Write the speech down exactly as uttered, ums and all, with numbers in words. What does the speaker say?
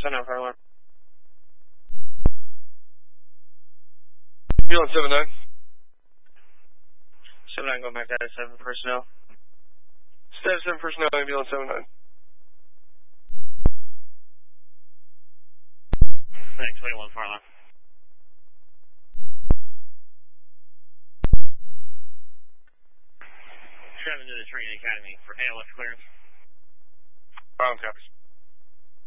Send out fire alarm. Ambulance seven nine. seven nine, going back to seven personnel. Status seven personnel, ambulance seven nine. Thanks, twenty-one, fire alarm. seven to the Training Academy for A L S clearance. Firearm copies.